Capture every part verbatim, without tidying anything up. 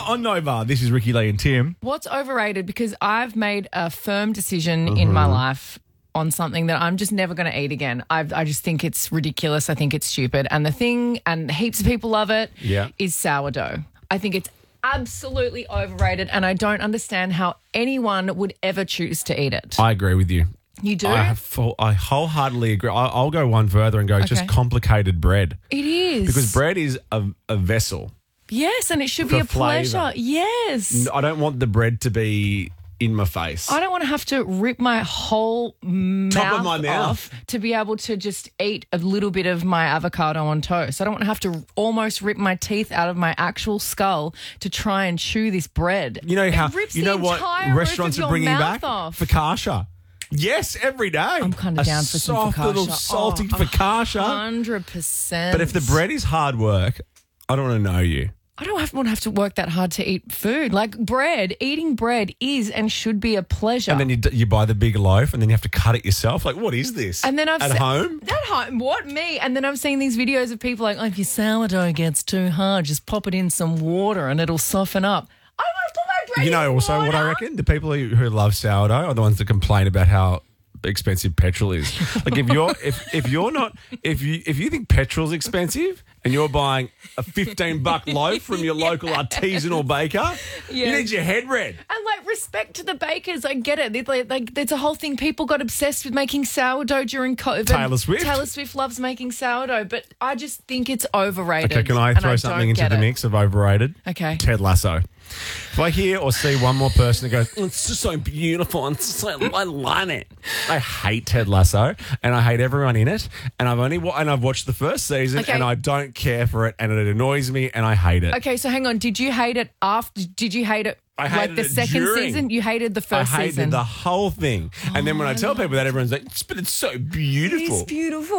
on Nova, this is Ricky Lee and Tim. What's overrated? Because I've made a firm decision mm-hmm. in my life on something that I'm just never going to eat again. I've, I just think it's ridiculous. I think it's stupid. And the thing, and heaps of people love it, yeah. is sourdough. I think it's absolutely overrated, and I don't understand how anyone would ever choose to eat it. I agree with you. You do? I, have full, I wholeheartedly agree. I, I'll go one further and go okay. just complicated bread. It is. Because bread is a, a vessel. Yes, and it should be a flavour. pleasure. Yes. I don't want the bread to be in my face. I don't want to have to rip my whole mouth, Top of my mouth off to be able to just eat a little bit of my avocado on toast. I don't want to have to almost rip my teeth out of my actual skull to try and chew this bread. You know it how rips you the know what restaurants are bringing back off. focaccia. Yes, every day. I'm kind of down for some soft focaccia. little salty oh, focaccia. one hundred percent. But if the bread is hard work, I don't want to know you. I don't have, want to have to work that hard to eat food. Like bread, eating bread is and should be a pleasure. And then you, you buy the big loaf and then you have to cut it yourself. Like, what is this? And then I've At se- home? At home? What, me? And then I've seen these videos of people like, oh, if your sourdough gets too hard, just pop it in some water and it'll soften up. I want to put my bread You know in also water. what I reckon? The people who, who love sourdough are the ones that complain about how expensive petrol is. Like if you're if, if you're not if you if you think petrol's expensive and you're buying a fifteen buck loaf from your yes. local artisanal baker, yes. you need your head read. And like respect to the bakers, I get it. It's like, like there's a whole thing. People got obsessed with making sourdough during COVID. Taylor Swift. Taylor Swift loves making sourdough, but I just think it's overrated. Okay, can I throw I something into the it. mix of overrated? Okay. Ted Lasso. If I hear or see one more person that goes, oh, it's just so beautiful and so, I love it. I hate Ted Lasso and I hate everyone in it. And I've only and I've watched the first season okay. and I don't care for it and it annoys me and I hate it. Okay, so hang on. Did you hate it after? Did you hate it? I hated like the it second during. season? You hated the first I hated season. the whole thing. Oh, and then when I tell people that, everyone's like, but it's so beautiful. It's beautiful.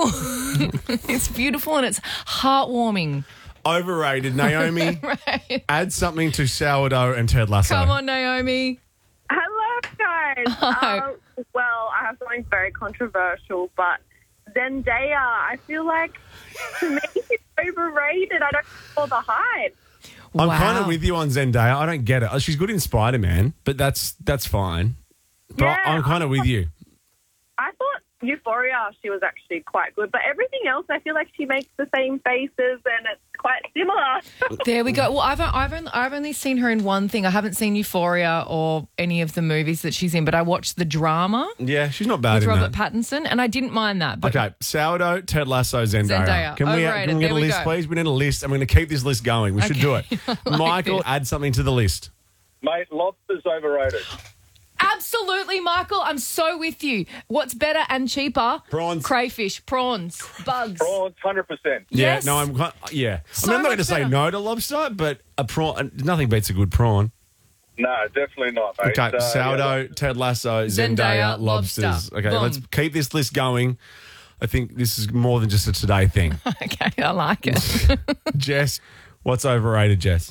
It's beautiful and it's heartwarming. Overrated, Naomi. Right. Add something to sourdough and Ted Lasso. Come on, Naomi. Hello, guys. Hi. Uh, well, I have something very controversial, but Zendaya, I feel like to me she's overrated. I don't feel the hype. I'm wow. kind of with you on Zendaya. I don't get it. She's good in Spider-Man, but that's that's fine. But Yeah, I'm kind of with you. I thought Euphoria, she was actually quite good, but everything else, I feel like she makes the same faces and it's quite similar. There we go. Well, I've I've only, I've only seen her in one thing. I haven't seen Euphoria or any of the movies that she's in, but I watched the drama Yeah, she's not bad with in Robert that. Pattinson, and I didn't mind that. But Okay, sourdough, Ted Lasso, Zendaya. Zendaya, Can we, overrated. can we get There a we list, go. please? We need a list. I'm going to keep this list going. We should do it. I like Michael, this. add something to the list. Mate, lobster's overrated. Absolutely, Michael. I'm so with you. What's better and cheaper? Prawns. Crayfish, prawns, bugs. Prawns, one hundred percent. Yes. Yeah, no, I'm quite- yeah. So I mean, I'm not much going to say better. no to lobster, but a prawn, nothing beats a good prawn. No, definitely not, mate. Okay, Uh, sourdough, yeah, Ted Lasso, Zendaya, Zendaya, lobsters. lobster. Okay, Boom. let's keep this list going. I think this is more than just a today thing. Okay, I like it. Jess, what's overrated, Jess?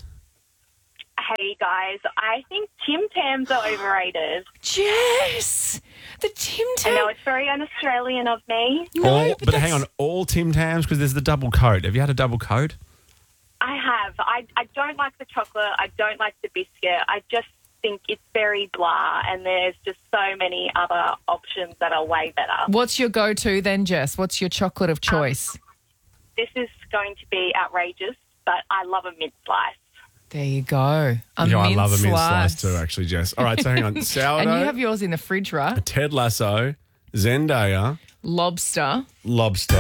Hey guys, I think Tim Tams are overrated. Jess, the Tim Tam. I know it's very un-Australian of me. No, all, but but that's- hang on, all Tim Tams because there's the double coat. Have you had a double coat? I have. I, I don't like the chocolate. I don't like the biscuit. I just think it's very blah, and there's just so many other options that are way better. What's your go-to then, Jess? What's your chocolate of choice? This is going to be outrageous, but I love a mint slice. There you go. A yeah, I mint love a mint slice. slice too, actually, Jess. All right, so hang on. Sourdough, And you have yours in the fridge, right? Ted Lasso, Zendaya, Lobster. lobster,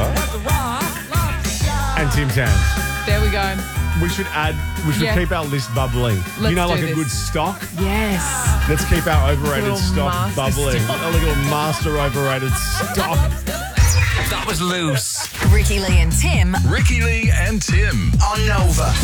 and Tim Tams. There we go. We should add, we should Yeah. keep our list bubbling. Let's you know, do like this. a good stock? Yes. Let's keep our overrated Little stock master bubbling. stock. A little master overrated stock. That was loose. Ricky Lee and Tim Ricky Lee and Tim on Nova.